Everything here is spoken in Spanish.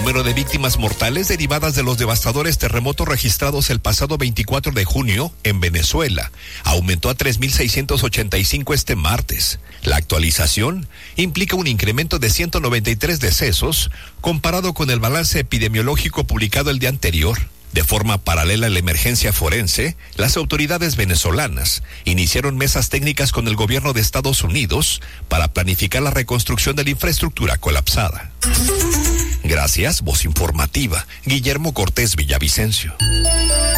número de víctimas mortales derivadas de los devastadores terremotos registrados el pasado 24 de junio en Venezuela aumentó a 3.685 este martes. La actualización implica un incremento de 193 decesos comparado con el balance epidemiológico publicado el día anterior. De forma paralela a la emergencia forense, las autoridades venezolanas iniciaron mesas técnicas con el gobierno de Estados Unidos para planificar la reconstrucción de la infraestructura colapsada. Gracias, Voz Informativa, Guillermo Cortés Villavicencio.